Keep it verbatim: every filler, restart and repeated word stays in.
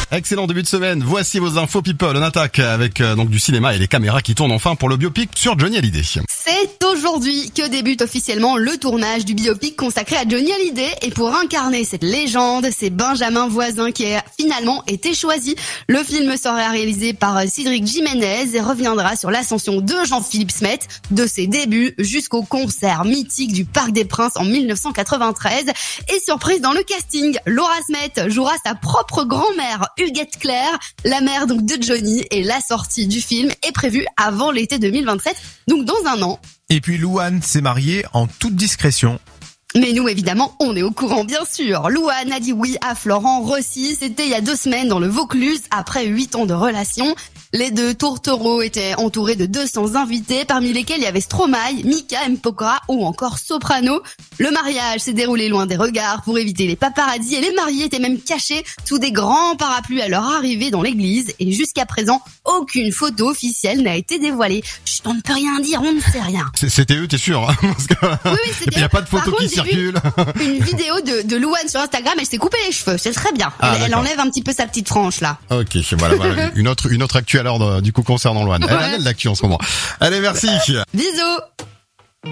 Excellent début de semaine. Voici vos infos people. On attaque avec euh, donc du cinéma et les caméras qui tournent enfin pour le biopic sur Johnny Hallyday. C'est aujourd'hui que débute officiellement le tournage du biopic consacré à Johnny Hallyday. Et pour incarner cette légende, c'est Benjamin Voisin qui a finalement été choisi. Le film sera réalisé par Cédric Jiménez et reviendra sur l'ascension de Jean-Philippe Smet, de ses débuts jusqu'au concert mythique du Parc des Princes en dix-neuf cent quatre-vingt-treize. Et surprise dans le casting, Laura Smet jouera sa propre grand-mère, Huguette Claire, la mère donc de Johnny. Et la sortie du film est prévue avant l'été deux mille vingt-sept, donc dans un an. Et puis Louane s'est mariée en toute discrétion. Mais nous, évidemment, on est au courant, bien sûr. Louane a dit oui à Florent Rossi. C'était il y a deux semaines dans le Vaucluse, après huit ans de relation. Les deux tourtereaux étaient entourés de deux cents invités, parmi lesquels il y avait Stromae, Mika, M. Pokora ou encore Soprano. Le mariage s'est déroulé loin des regards pour éviter les paparazzis et les mariés étaient même cachés sous des grands parapluies à leur arrivée dans l'église. Et jusqu'à présent, aucune photo officielle n'a été dévoilée. Chut, on ne peut rien dire, on ne sait rien. C'était eux, t'es sûr, hein? Parce que... Oui, oui, c'était il n'y a pas de photo qui circule. Une, une vidéo de, de Louane sur Instagram, elle s'est coupée les cheveux, c'est très bien. Ah, elle, elle enlève un petit peu sa petite frange là. Ok, voilà, voilà. une autre, une autre actu alors du coup concernant Louane. Elle a de l'actu en ce moment. Allez, merci. Bisous.